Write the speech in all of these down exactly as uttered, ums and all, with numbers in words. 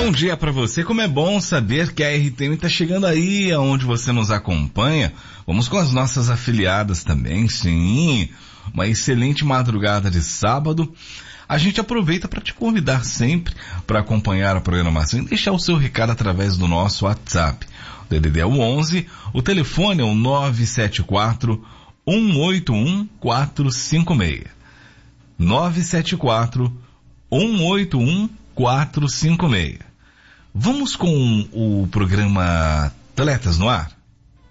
Bom dia para você. Como é bom saber que a R T M está chegando aí aonde você nos acompanha. Vamos com as nossas afiliadas também, sim. Uma excelente madrugada de sábado. A gente aproveita para te convidar sempre para acompanhar a programação e deixar o seu recado através do nosso WhatsApp. O D D D é o onze, o telefone é o nove sete quatro, um oito um, quatro cinco seis. nove sete quatro, um oito um, quatro cinco seis. Vamos com o programa Atletas no Ar?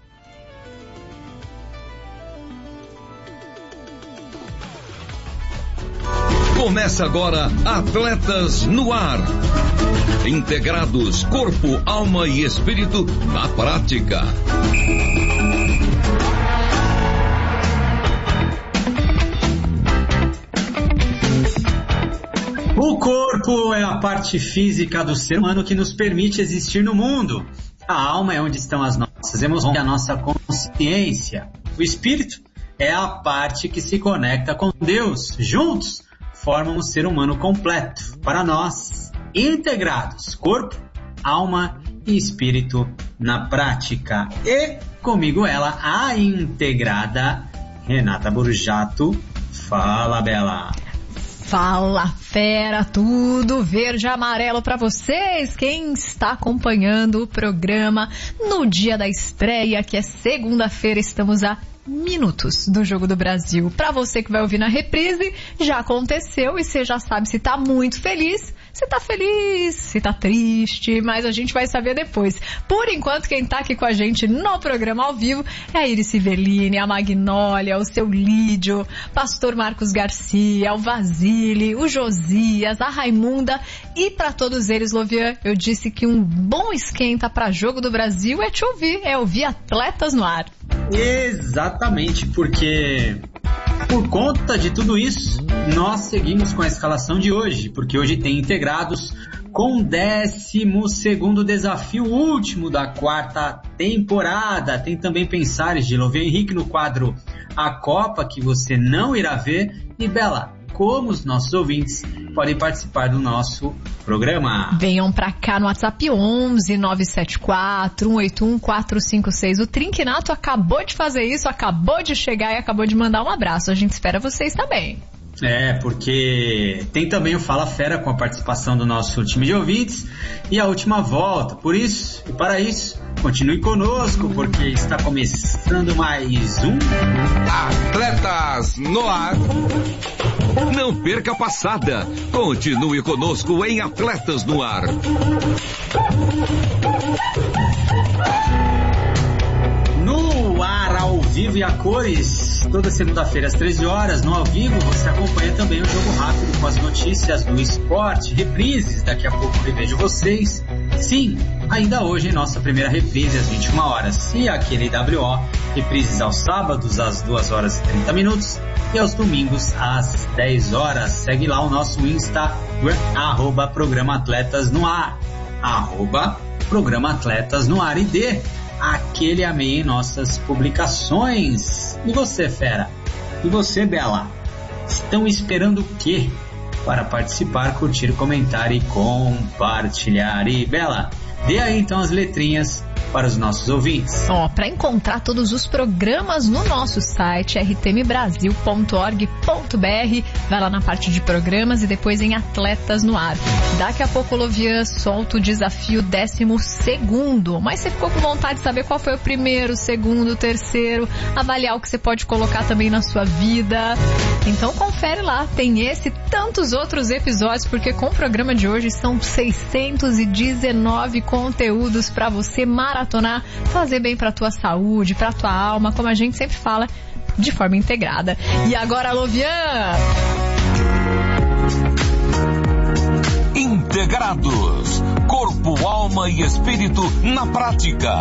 Começa agora Atletas no Ar. Integrados, corpo, alma e espírito na prática. O corpo é a parte física do ser humano que nos permite existir no mundo. A alma é onde estão as nossas emoções e a nossa consciência. O espírito é a parte que se conecta com Deus. Juntos formam um ser humano completo. Para nós, integrados, corpo, alma e espírito na prática. E comigo ela, a integrada Renata Borjato. Fala, Bela. Fala, fera, tudo verde e amarelo para vocês. Quem está acompanhando o programa no dia da estreia, que é segunda-feira, estamos a minutos do Jogo do Brasil. Para você que vai ouvir na reprise, já aconteceu e você já sabe se tá muito feliz, se tá feliz, se tá triste, mas a gente vai saber depois. Por enquanto, quem tá aqui com a gente no programa ao vivo é a Iris Civelline, a Magnólia, o seu Lídio, Pastor Marcos Garcia, o Vasile, o Josias, a Raimunda, e para todos eles, Lovian, eu disse que um bom esquenta para Jogo do Brasil é te ouvir, é ouvir Atletas no Ar. Exatamente, porque por conta de tudo isso, nós seguimos com a escalação de hoje, porque hoje tem integrados com o décimo segundo desafio último da quarta temporada. Tem também Pensares de Lovian Henrique no quadro A Copa, que você não irá ver. E Bela, como os nossos ouvintes podem participar do nosso programa? Venham pra cá no WhatsApp onze, nove sete quatro, um oito um, quatro cinco seis. O Trinquinato acabou de fazer isso, acabou de chegar e acabou de mandar um abraço. A gente espera vocês também. É, porque tem também o Fala Fera com a participação do nosso time de ouvintes e a última volta. Por isso, e para isso, continue conosco, porque está começando mais um Atletas no Ar. Não perca a passada. Continue conosco em Atletas no Ar. No ar, ao vivo e a cores, toda segunda-feira às treze horas, no ao vivo, você acompanha também o Jogo Rápido com as notícias do esporte, reprises, daqui a pouco eu vejo vocês. Sim, ainda hoje em nossa primeira reprise às vinte e uma horas, e aquele W O, reprises aos sábados às duas horas e trinta minutos e aos domingos às dez horas. Segue lá o nosso Instagram, arroba Programa Atletas no Ar, arroba Programa Atletas no Ar, e dê aquele amém em nossas publicações. E você, fera? E você, Bela? Estão esperando o quê para participar, curtir, comentar e compartilhar? E Bela, dê aí então as letrinhas para os nossos ouvintes. Ó, para encontrar todos os programas no nosso site r t m brasil ponto org ponto b r, vai lá na parte de programas e depois em Atletas no Ar. Daqui a pouco o Lovian solta o desafio décimo segundo, mas você ficou com vontade de saber qual foi o primeiro, o segundo, o terceiro, avaliar o que você pode colocar também na sua vida. Então confere lá, tem esse e tantos outros episódios, porque com o programa de hoje são seiscentos e dezenove conteúdos para você maratonar, fazer bem pra tua saúde, pra tua alma, como a gente sempre fala, de forma integrada. E agora, Lovian! Integrados, corpo, alma e espírito na prática.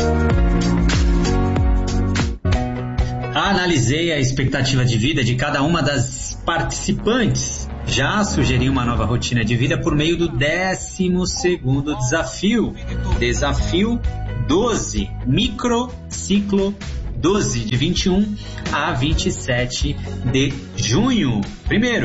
Analisei a expectativa de vida de cada uma das participantes. Já sugeri uma nova rotina de vida por meio do décimo segundo desafio. Desafio doze, microciclo doze, de vinte e um a vinte e sete de junho. Primeiro,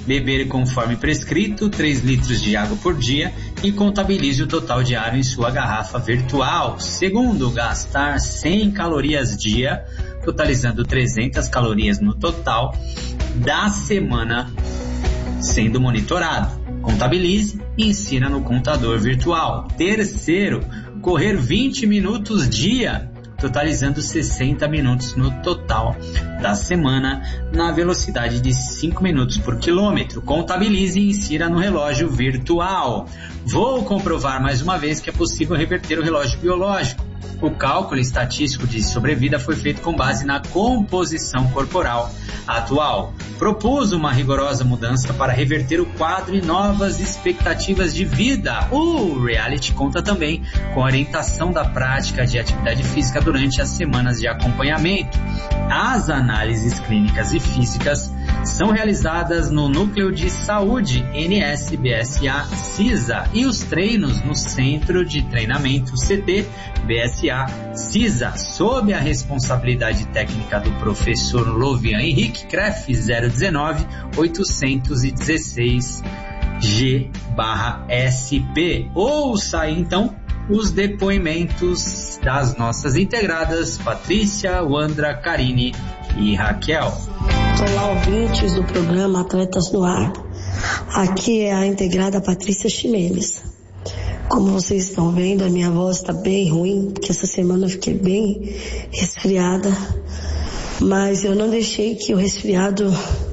beber conforme prescrito três litros de água por dia e contabilize o total diário em sua garrafa virtual. Segundo, gastar cem calorias dia, totalizando trezentas calorias no total da semana sendo monitorado. Contabilize e insira no contador virtual. Terceiro, correr vinte minutos dia, totalizando sessenta minutos no total da semana, na velocidade de cinco minutos por quilômetro. Contabilize e insira no relógio virtual. Vou comprovar mais uma vez que é possível reverter o relógio biológico. O cálculo estatístico de sobrevida foi feito com base na composição corporal atual. Propus uma rigorosa mudança para reverter o quadro e novas expectativas de vida. O reality conta também com a orientação da prática de atividade física durante as semanas de acompanhamento. As análises clínicas e físicas são realizadas no Núcleo de Saúde N S B S A CISA e os treinos no Centro de Treinamento C T B S A CISA, sob a responsabilidade técnica do professor Lovian Henrique Kreff, zero dezenove, oitocentos e dezesseis G S P. Ouça aí, então, os depoimentos das nossas integradas Patrícia, Wandra, Karine e Raquel. Olá, ouvintes do programa Atletas no Ar. Aqui é a integrada Patrícia Ximenes. Como vocês estão vendo, a minha voz está bem ruim, porque essa semana eu fiquei bem resfriada, mas eu não deixei que o resfriado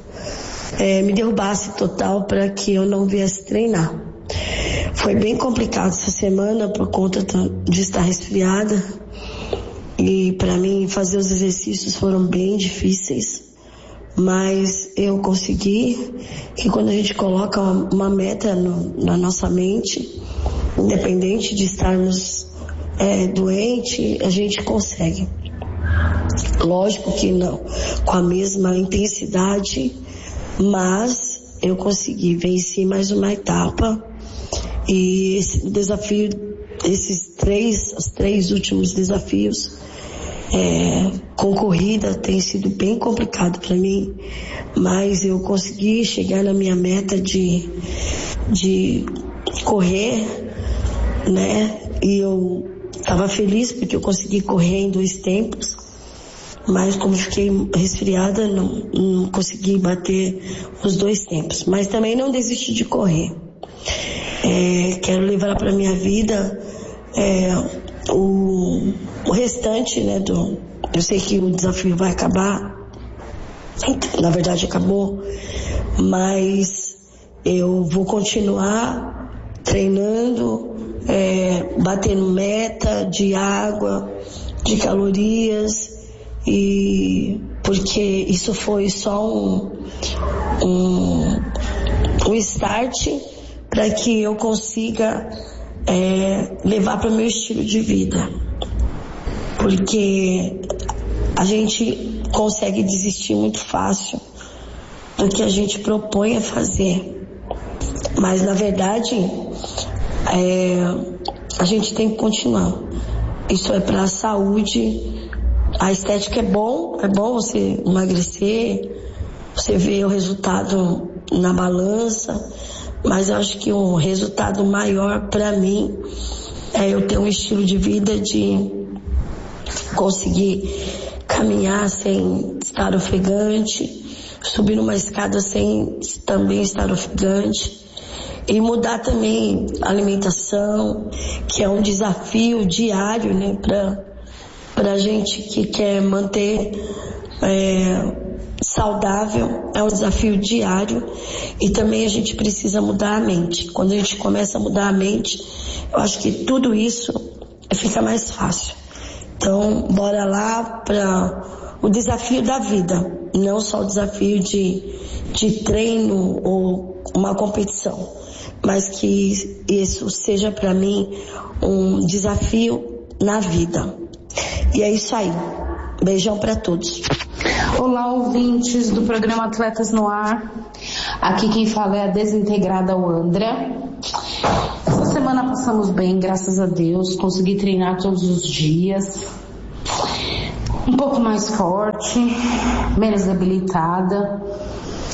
é, me derrubasse total para que eu não viesse treinar. Foi bem complicado essa semana por conta de estar resfriada e para mim fazer os exercícios foram bem difíceis, mas eu consegui, que quando a gente coloca uma, uma meta no, na nossa mente, independente de estarmos é, doentes, a gente consegue. Lógico que não com a mesma intensidade, mas eu consegui vencer mais uma etapa e esse desafio, esses três, os três últimos desafios é, com corrida tem sido bem complicado para mim, mas eu consegui chegar na minha meta de, de correr, né? E eu estava feliz porque eu consegui correr em dois tempos, mas como fiquei resfriada, não, não consegui bater os dois tempos. Mas também não desisti de correr. É, quero levar para minha vida é, o, o restante, né? Do, eu sei que o desafio vai acabar, na verdade acabou, mas eu vou continuar treinando, é, batendo meta de água, de calorias, e porque isso foi só um, um, um start para que eu consiga é, levar para o meu estilo de vida, porque a gente consegue desistir muito fácil do que a gente propõe a fazer, mas na verdade é, a gente tem que continuar. Isso é para a saúde. A estética é bom, é bom você emagrecer, você vê o resultado na balança, mas eu acho que o resultado maior para mim é eu ter um estilo de vida de conseguir caminhar sem estar ofegante, subir numa escada sem também estar ofegante, e mudar também a alimentação, que é um desafio diário, né, para para gente que quer manter é, saudável, é um desafio diário, e também a gente precisa mudar a mente. Quando a gente começa a mudar a mente, eu acho que tudo isso fica mais fácil. Então, bora lá para o desafio da vida, não só o desafio de, de treino ou uma competição, mas que isso seja para mim um desafio na vida. E é isso aí. Beijão para todos. Olá, ouvintes do programa Atletas no Ar. Aqui quem fala é a desintegrada Wandra. Essa semana passamos bem, graças a Deus. Consegui treinar todos os dias. Um pouco mais forte, menos debilitada.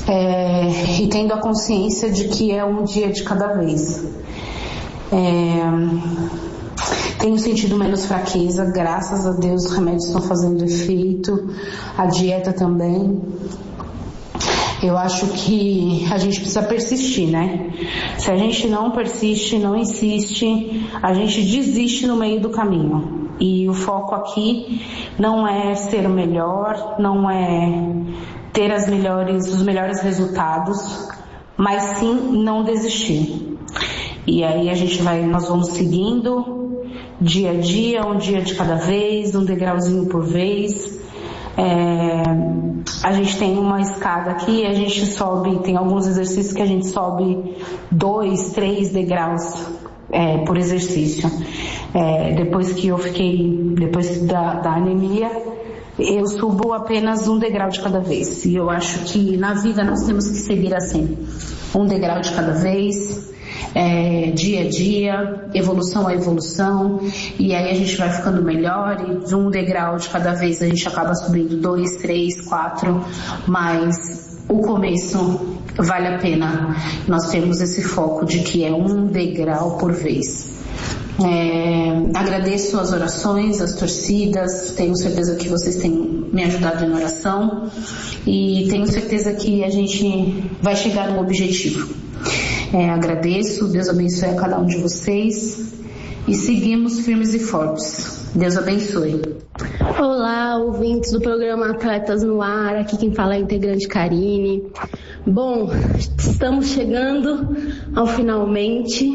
é, e tendo a consciência de que é um dia de cada vez. É, tenho sentido menos fraqueza, graças a Deus os remédios estão fazendo efeito, a dieta também. Eu acho que a gente precisa persistir, né? Se a gente não persiste, não insiste, a gente desiste no meio do caminho. E o foco aqui não é ser o melhor, não é ter as melhores, os melhores resultados, mas sim não desistir. E aí a gente vai, nós vamos seguindo dia a dia, um dia de cada vez, um degrauzinho por vez. É, a gente tem uma escada aqui, a gente sobe, tem alguns exercícios que a gente sobe dois, três degraus é, por exercício. É, depois que eu fiquei, depois da, da anemia, eu subo apenas um degrau de cada vez. E eu acho que na vida nós temos que seguir assim, um degrau de cada vez. É, dia a dia, evolução a evolução, e aí a gente vai ficando melhor, e de um degrau de cada vez a gente acaba subindo dois, três, quatro, mas o começo vale a pena. Nós temos esse foco de que é um degrau por vez. É, agradeço as orações, as torcidas, tenho certeza que vocês têm me ajudado em oração e tenho certeza que a gente vai chegar no objetivo. É, agradeço, Deus abençoe a cada um de vocês e seguimos firmes e fortes. Deus abençoe. Olá, ouvintes do programa Atletas no Ar, aqui quem fala é a integrante Karine. Bom, estamos chegando ao finalmente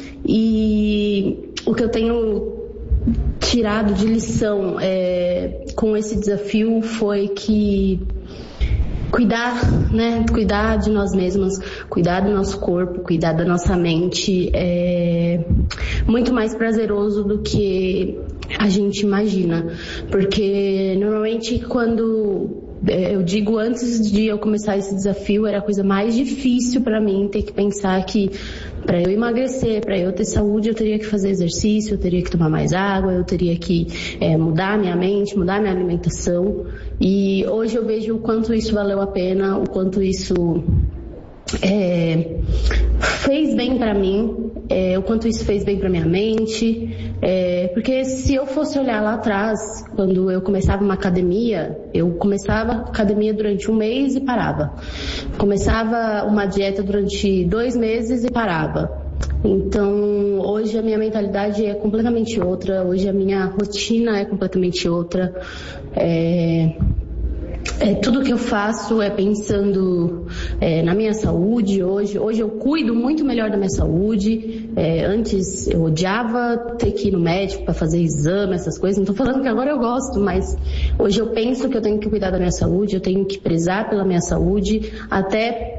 e o que eu tenho tirado de lição é, com esse desafio foi que cuidar, né, cuidar de nós mesmos, cuidar do nosso corpo, cuidar da nossa mente é muito mais prazeroso do que a gente imagina, porque normalmente quando eu digo antes de eu começar esse desafio era a coisa mais difícil para mim ter que pensar que para eu emagrecer, para eu ter saúde, eu teria que fazer exercício, eu teria que tomar mais água, eu teria que é, mudar minha mente, mudar minha alimentação. E hoje eu vejo o quanto isso valeu a pena, o quanto isso é, fez bem para mim, é, o quanto isso fez bem para minha mente. É, porque se eu fosse olhar lá atrás, quando eu começava uma academia, eu começava a academia durante um mês e parava. Começava uma dieta durante dois meses e parava. Então, hoje a minha mentalidade é completamente outra, hoje a minha rotina é completamente outra. É... É, tudo que eu faço é pensando é, na minha saúde. Hoje, hoje eu cuido muito melhor da minha saúde. É, antes eu odiava ter que ir no médico para fazer exame, essas coisas. Não estou falando que agora eu gosto, mas hoje eu penso que eu tenho que cuidar da minha saúde, eu tenho que prezar pela minha saúde, até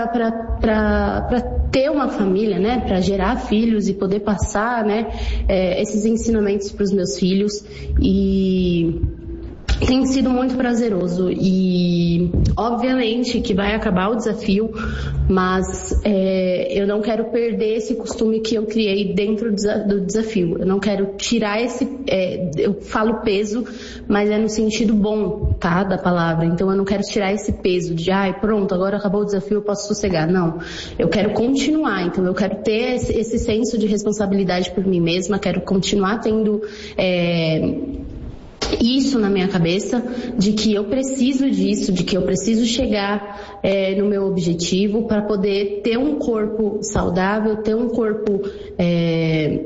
para ter uma família, né? Para gerar filhos e poder passar, né? É, esses ensinamentos para os meus filhos. E tem sido muito prazeroso e obviamente que vai acabar o desafio, mas é, eu não quero perder esse costume que eu criei dentro do desafio. Eu não quero tirar esse, é, eu falo peso, mas é no sentido bom, tá, da palavra. Então eu não quero tirar esse peso de, ai, pronto, agora acabou o desafio, eu posso sossegar. Não, eu quero continuar. Então eu quero ter esse, esse senso de responsabilidade por mim mesma, quero continuar tendo é, isso na minha cabeça, de que eu preciso disso, de que eu preciso chegar é, no meu objetivo para poder ter um corpo saudável, ter um corpo é,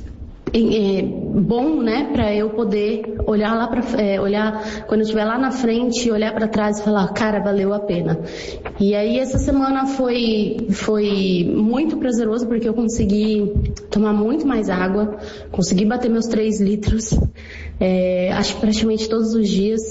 é, bom, né, para eu poder olhar lá para é, olhar quando eu estiver lá na frente, olhar para trás e falar, cara, valeu a pena. E aí essa semana foi foi muito prazeroso porque eu consegui tomar muito mais água, consegui bater meus três litros. É, acho que praticamente todos os dias.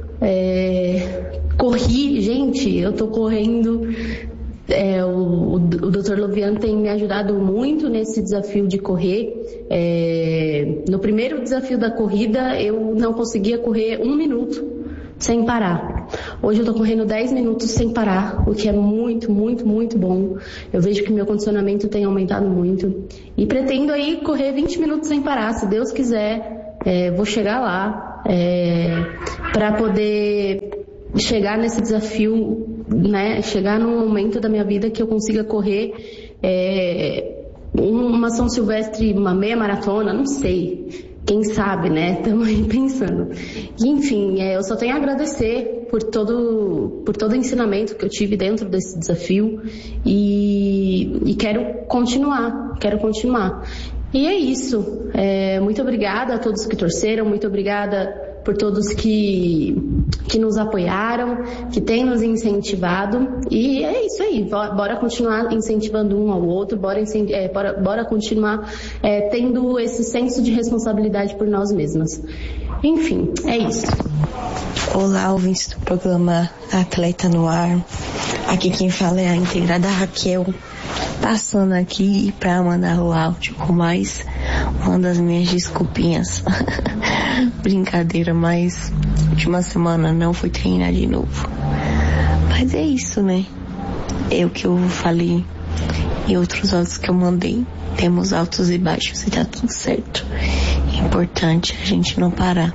É, corri, gente, eu tô correndo. É, o, o doutor Lovian tem me ajudado muito nesse desafio de correr. É, no primeiro desafio da corrida, eu não conseguia correr um minuto sem parar. Hoje eu tô correndo dez minutos sem parar, o que é muito, muito, muito bom. Eu vejo que meu condicionamento tem aumentado muito. E pretendo aí correr vinte minutos sem parar, se Deus quiser. É, vou chegar lá é, para poder chegar nesse desafio né, chegar num momento da minha vida que eu consiga correr é, uma São Silvestre, uma meia maratona, não sei. Quem sabe, né? Estamos aí pensando. E, enfim, é, eu só tenho a agradecer por todo, por todo o ensinamento que eu tive dentro desse desafio e, e quero continuar, quero continuar. E é isso. É, muito obrigada a todos que torceram, muito obrigada por todos que, que nos apoiaram, que têm nos incentivado. E é isso aí, bora continuar incentivando um ao outro, bora, é, bora, bora continuar é, tendo esse senso de responsabilidade por nós mesmas. Enfim, é isso. Olá, ouvintes do programa Atleta no Ar. Aqui quem fala é a integrada Raquel, passando aqui para mandar o áudio com mais uma das minhas desculpinhas. Brincadeira, mas última semana não fui treinar de novo. Mas é isso, né? É o que eu falei em outros áudios que eu mandei. Temos altos e baixos e tá tudo certo. É importante a gente não parar.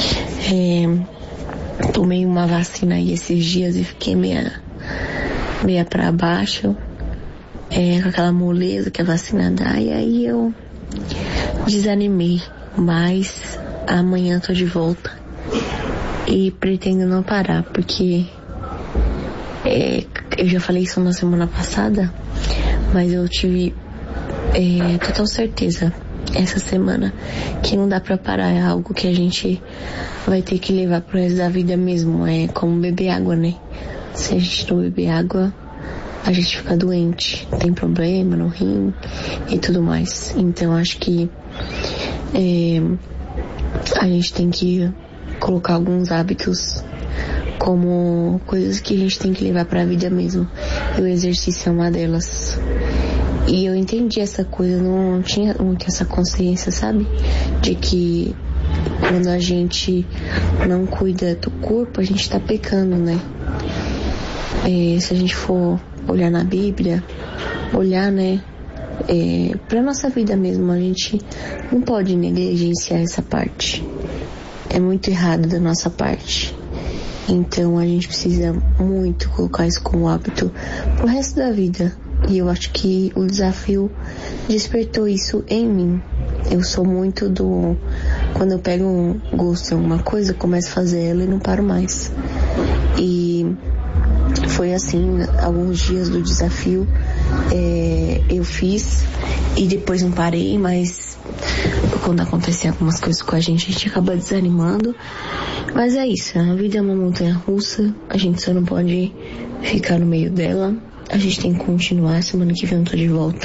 É, tomei uma vacina aí esses dias e fiquei meia, meia pra baixo. É, com aquela moleza que a vacina dá, e aí eu desanimei, mas amanhã tô de volta e pretendo não parar, porque é, eu já falei isso na semana passada, mas eu tive é, total certeza essa semana que não dá pra parar, é algo que a gente vai ter que levar pro resto da vida mesmo, é como beber água, né? Se a gente não beber água, a gente fica doente, tem problema no rim e tudo mais. Então acho que é, a gente tem que colocar alguns hábitos como coisas que a gente tem que levar para a vida mesmo. E o exercício é uma delas. E eu entendi essa coisa, não tinha muito essa consciência, sabe? De que quando a gente não cuida do corpo, a gente tá pecando, né? É, se a gente for olhar na Bíblia, olhar, né, é, pra nossa vida mesmo, a gente não pode negligenciar essa parte. É muito errado da nossa parte. Então a gente precisa muito colocar isso como hábito pro resto da vida. E eu acho que o desafio despertou isso em mim. Eu sou muito do... Quando eu pego um gosto em alguma coisa, eu começo a fazer ela e não paro mais. E foi assim, alguns dias do desafio é, eu fiz e depois não parei, mas quando acontecem algumas coisas com a gente, a gente acaba desanimando. Mas é isso, a vida é uma montanha russa, a gente só não pode ficar no meio dela, a gente tem que continuar. Semana que vem eu tô de volta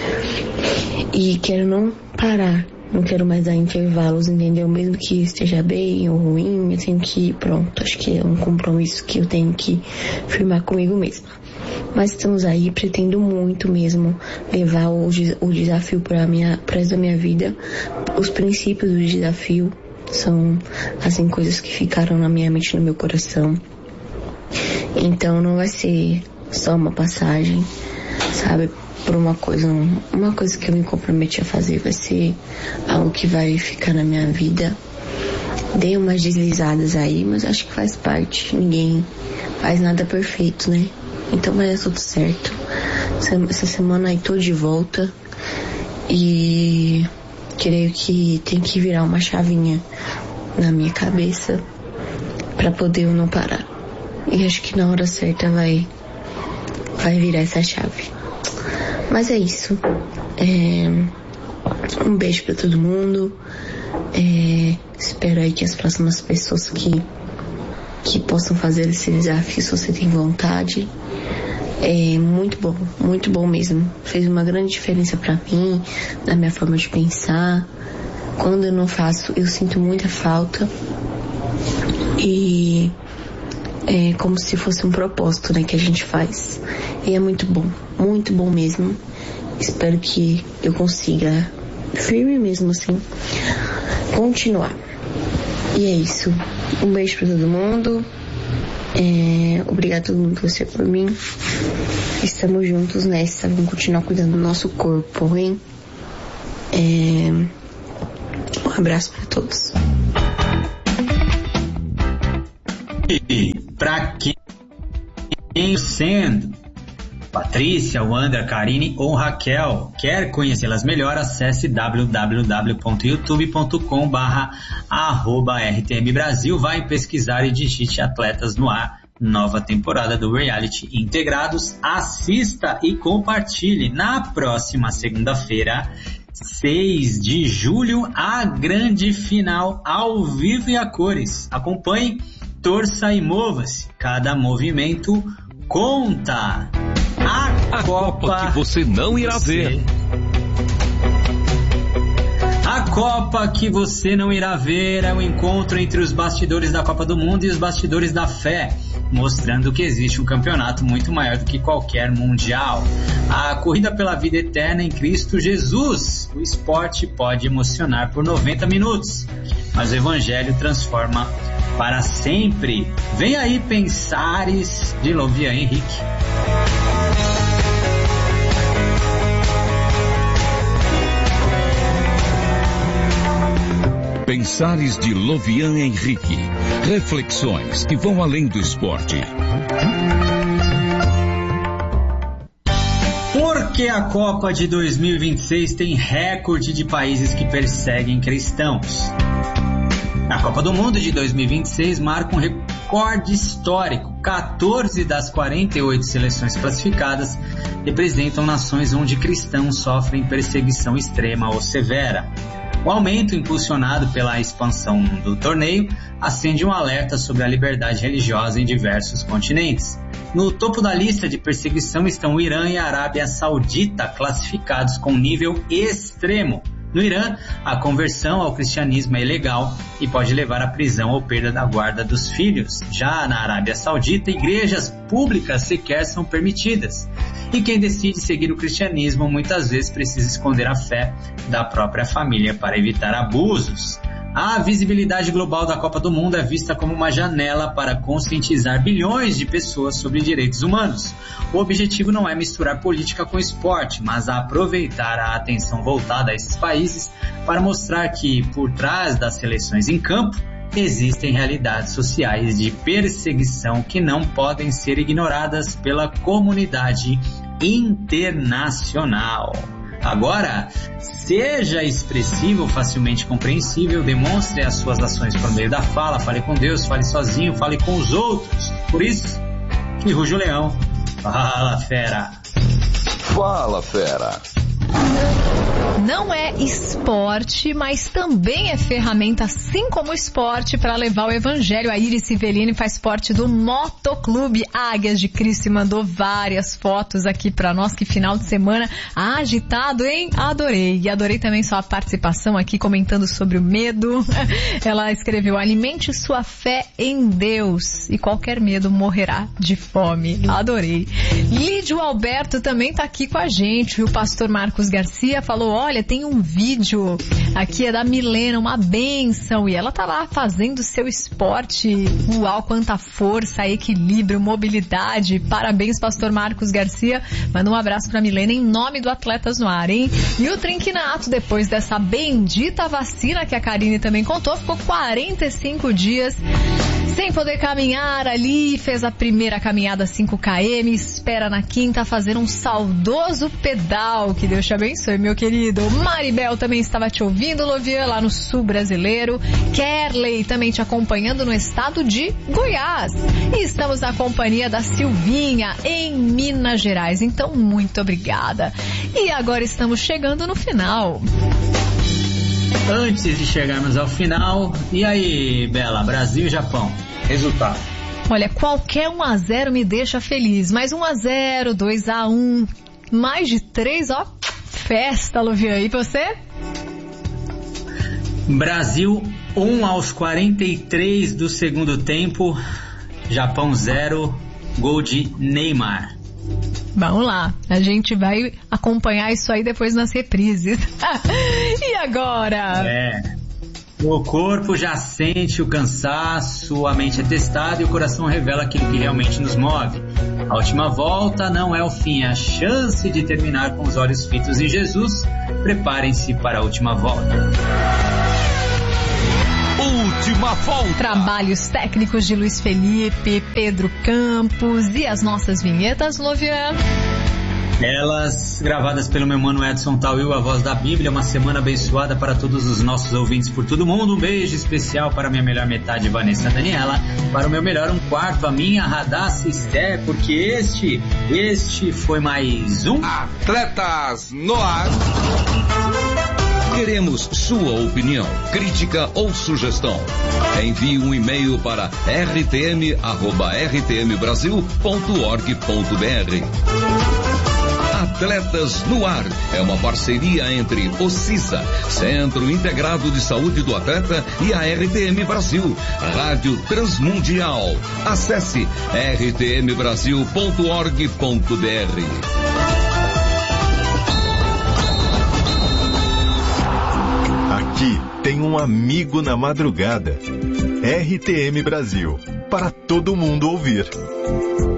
e quero não parar, não quero mais dar intervalos, entendeu? Mesmo que esteja bem ou ruim, eu tenho que ir, pronto. Acho que é um compromisso que eu tenho que firmar comigo mesma. Mas estamos aí, pretendo muito mesmo levar o, o desafio para minha, para essa minha vida. Os princípios do desafio são, assim, coisas que ficaram na minha mente, no meu coração. Então não vai ser só uma passagem, sabe? Por uma coisa, uma coisa que eu me comprometi a fazer, vai ser algo que vai ficar na minha vida. Dei umas deslizadas aí, mas acho que faz parte. Ninguém faz nada perfeito, né? Então vai dar tudo certo. Essa semana aí tô de volta e creio que tem que virar uma chavinha na minha cabeça pra poder eu não parar. E acho que na hora certa vai, vai virar essa chave. Mas é isso. É, um beijo pra todo mundo. É, espero aí que as próximas pessoas que, que possam fazer esse desafio, se você tem vontade. É muito bom, muito bom mesmo. Fez uma grande diferença pra mim, na minha forma de pensar. Quando eu não faço, eu sinto muita falta. E é como se fosse um propósito, né, que a gente faz. E é muito bom, muito bom mesmo. Espero que eu consiga, firme mesmo assim, continuar. E é isso. Um beijo pra todo mundo. É, obrigado a todo mundo que você por mim. Estamos juntos nessa. Vamos continuar cuidando do nosso corpo, hein? É, um abraço pra todos. E pra quem sendo Patrícia, Wanda, Karine ou Raquel. Quer conhecê-las melhor? Acesse w w w ponto youtube ponto com barra arroba R T M Brasil. Vai pesquisar e digite Atletas no Ar, nova temporada do Reality Integrados. Assista e compartilhe. Na próxima segunda-feira, seis de julho, a grande final ao vivo e a cores. Acompanhe, torça e mova-se. Cada movimento conta. A, a Copa, Copa que você não irá você... ver. A Copa que você não irá ver é o encontro entre os bastidores da Copa do Mundo e os bastidores da fé, mostrando que existe um campeonato muito maior do que qualquer mundial. A corrida pela vida eterna em Cristo Jesus. O esporte pode emocionar por noventa minutos, mas o Evangelho transforma para sempre. Vem aí Pensares, de Lovian Henrique. Pensares de Lovian Henrique. Reflexões que vão além do esporte. Por que a Copa de dois mil e vinte e seis tem recorde de países que perseguem cristãos? A Copa do Mundo de dois mil e vinte e seis marca um recorde histórico. quatorze das quarenta e oito seleções classificadas representam nações onde cristãos sofrem perseguição extrema ou severa. O aumento, impulsionado pela expansão do torneio, acende um alerta sobre a liberdade religiosa em diversos continentes. No topo da lista de perseguição estão o Irã e a Arábia Saudita, classificados com nível extremo. No Irã, a conversão ao cristianismo é ilegal e pode levar à prisão ou perda da guarda dos filhos. Já na Arábia Saudita, igrejas públicas sequer são permitidas. E quem decide seguir o cristianismo muitas vezes precisa esconder a fé da própria família para evitar abusos. A visibilidade global da Copa do Mundo é vista como uma janela para conscientizar bilhões de pessoas sobre direitos humanos. O objetivo não é misturar política com esporte, mas aproveitar a atenção voltada a esses países para mostrar que, por trás das seleções em campo, existem realidades sociais de perseguição que não podem ser ignoradas pela comunidade internacional. Agora, seja expressivo, facilmente compreensível, demonstre as suas ações por meio da fala, fale com Deus, fale sozinho, fale com os outros. Por isso, que ruge o leão. Fala, fera! Fala, fera! Não é esporte, mas também é ferramenta, assim como o esporte, para levar o evangelho. A Iris Civelini faz parte do Motoclube Águias de Cristo e mandou várias fotos aqui para nós. Que final de semana agitado, hein? Adorei. E adorei também sua participação aqui comentando sobre o medo. Ela escreveu: alimente sua fé em Deus e qualquer medo morrerá de fome. Adorei. Lídio Alberto também tá aqui com a gente. O pastor Marcos Garcia falou: olha, tem um vídeo aqui, é da Milena, uma bênção, e ela tá lá fazendo seu esporte. Uau, quanta força, equilíbrio, mobilidade. Parabéns, pastor Marcos Garcia. Manda um abraço pra Milena em nome do Atletas no Ar, hein? E o Trinquinato, depois dessa bendita vacina que a Karine também contou, ficou quarenta e cinco dias sem poder caminhar ali, fez a primeira caminhada cinco quilômetros, espera na quinta fazer um saudoso pedal. Que Deus te abençoe, meu querido. Maribel também estava te ouvindo, Lovian, lá no sul brasileiro. Kerley também te acompanhando no estado de Goiás. E estamos na companhia da Silvinha, em Minas Gerais. Então, muito obrigada. E agora estamos chegando no final. Antes de chegarmos ao final, e aí, Bela, Brasil e Japão, resultado? Olha, qualquer um a zero me deixa feliz, mas um a zero, dois a um, mais de três, ó, festa, Lovian. E você? Brasil um aos quarenta e três do segundo tempo, Japão zero, gol de Neymar. Vamos lá, a gente vai acompanhar isso aí depois nas reprises. E agora? É, o corpo já sente o cansaço, a mente é testada e o coração revela aquilo que realmente nos move. A última volta não é o fim, é a chance de terminar com os olhos fitos em Jesus. Preparem-se para a última volta. última volta. Trabalhos técnicos de Luiz Felipe, Pedro Campos e as nossas vinhetas, Lovian. Elas gravadas pelo meu mano Edson Tauil, a voz da Bíblia. Uma semana abençoada para todos os nossos ouvintes por todo mundo. Um beijo especial para a minha melhor metade, Vanessa Daniela. Para o meu melhor um quarto, a minha Radassa Esté, porque este, este foi mais um Atletas no Ar. Queremos sua opinião, crítica ou sugestão. Envie um e-mail para r t m arroba r t m brasil ponto org ponto b r. Atletas no Ar é uma parceria entre o CISA, Centro Integrado de Saúde do Atleta, e a R T M Brasil, Rádio Transmundial. Acesse r t m brasil ponto org ponto b r. Aqui tem um amigo na madrugada. R T M Brasil, para todo mundo ouvir.